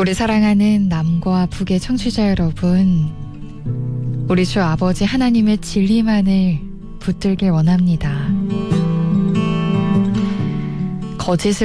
우리 사랑하는 남과 북의 청취자 여러분, 우리 주 아버지 하나님의 진리만을 붙들길 원합니다. 거짓을